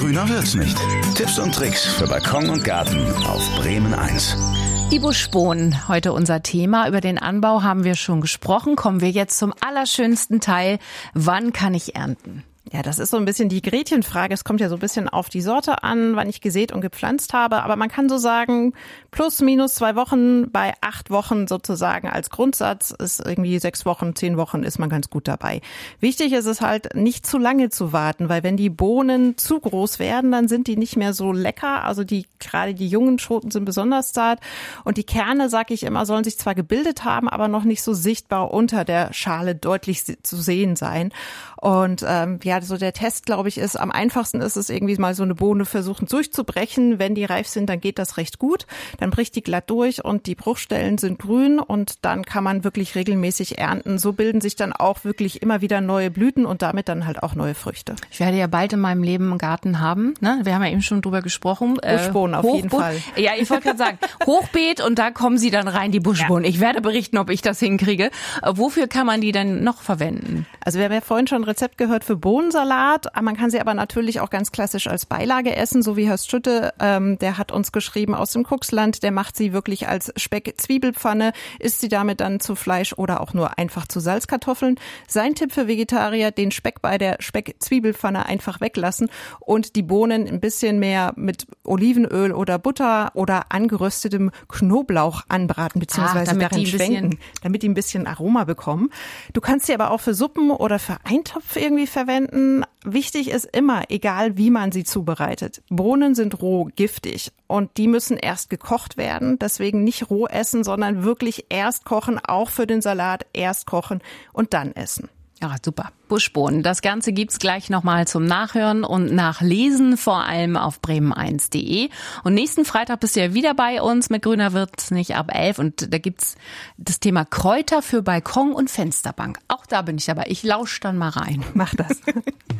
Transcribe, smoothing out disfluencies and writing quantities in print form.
Grüner wird's nicht. Tipps und Tricks für Balkon und Garten auf Bremen 1. Die Buschbohnen, heute unser Thema. Über den Anbau haben wir schon gesprochen. Kommen wir jetzt zum allerschönsten Teil. Wann kann ich ernten? Ja, das ist so ein bisschen die Gretchenfrage. Es kommt ja so ein bisschen auf die Sorte an, wann ich gesät und gepflanzt habe. Aber man kann so sagen, plus minus 2 Wochen, bei 8 Wochen sozusagen als Grundsatz ist irgendwie 6 Wochen, 10 Wochen ist man ganz gut dabei. Wichtig ist es halt, nicht zu lange zu warten, weil wenn die Bohnen zu groß werden, dann sind die nicht mehr so lecker. Also gerade die jungen Schoten sind besonders zart. Und die Kerne, sag ich immer, sollen sich zwar gebildet haben, aber noch nicht so sichtbar unter der Schale deutlich zu sehen sein. Und so der Test, glaube ich, ist, am einfachsten ist es irgendwie mal so eine Bohne versuchen durchzubrechen. Wenn die reif sind, dann geht das recht gut. Dann bricht die glatt durch und die Bruchstellen sind grün und dann kann man wirklich regelmäßig ernten. So bilden sich dann auch wirklich immer wieder neue Blüten und damit dann halt auch neue Früchte. Ich werde ja bald in meinem Leben einen Garten haben. Ne? Wir haben ja eben schon drüber gesprochen. Buschbohnen auf jeden Fall. Ja, ich wollte gerade sagen, Hochbeet und da kommen sie dann rein, die Buschbohnen. Ja. Ich werde berichten, ob ich das hinkriege. Wofür kann man die denn noch verwenden? Also wir haben ja vorhin schon ein Rezept gehört für Bohnensalat. Man kann sie aber natürlich auch ganz klassisch als Beilage essen, so wie Herr Stütte, der hat uns geschrieben aus dem Kuxland, der macht sie wirklich als Speck-Zwiebelpfanne, isst sie damit dann zu Fleisch oder auch nur einfach zu Salzkartoffeln. Sein Tipp für Vegetarier, den Speck bei der Speck-Zwiebelpfanne einfach weglassen und die Bohnen ein bisschen mehr mit Olivenöl oder Butter oder angeröstetem Knoblauch anbraten, beziehungsweise darin schwenken, damit die ein bisschen Aroma bekommen. Du kannst sie aber auch für Suppen oder für Eintopf irgendwie verwenden. Wichtig ist immer, egal wie man sie zubereitet. Bohnen sind roh giftig und die müssen erst gekocht werden. Deswegen nicht roh essen, sondern wirklich erst kochen, auch für den Salat erst kochen und dann essen. Ja, super. Buschbohnen. Das Ganze gibt's gleich nochmal zum Nachhören und Nachlesen, vor allem auf bremen1.de. Und nächsten Freitag bist du ja wieder bei uns mit Grüner wird's nicht ab 11. Und da gibt's das Thema Kräuter für Balkon und Fensterbank. Auch da bin ich dabei. Ich lausche dann mal rein. Mach das.